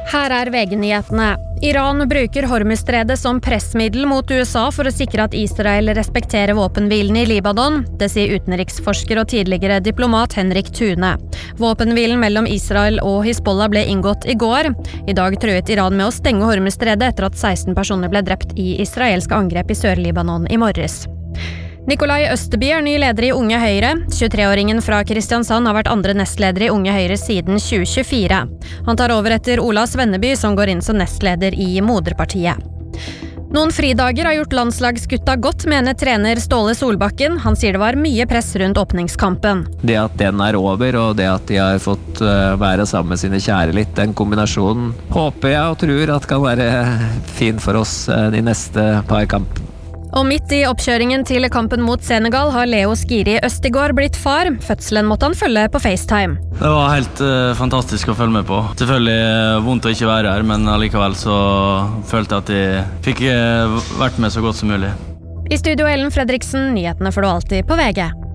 Her VG-nyhetene. Iran bruker Hormuzstredet som pressmiddel mot USA for å sikre at Israel respekterer våpenhvilen i Libanon. Det sier utenriksforsker og tidligere diplomat Henrik Thune. Våpenhvilen mellom Israel og Hizbollah ble inngått i går. I dag truet Iran med å stenge Hormuzstredet etter at 16 personer ble drept i israelske angrep i Sør-Libanon i morges. Nikolai Østerby ny leder i Unge Høyre. 23-åringen fra Kristiansand har vært andre nestleder i Unge Høyre siden 2024. Han tar over etter Ola Svenneby, som går inn som nestleder i Moderpartiet. Noen fridager har gjort landslagsgutta godt, mener trener Ståle Solbakken. Han sier det var mye press rundt åpningskampen. Det at den over, og det at de har fått være sammen med sine kjære litt, den kombinasjonen håper jeg og tror at kan være fin for oss de neste par kampene. Og midt i oppkjøringen til kampen mot Senegal har Leo Skiri Østigård blitt far. Fødselen måtte han følge på FaceTime. Det var helt fantastisk å følge med på. Selvfølgelig vondt å ikke være her, men allikevel så følte jeg at jeg fikk vært med så godt som mulig. I studio Ellen Fredriksen, nyhetene får du alltid på VG.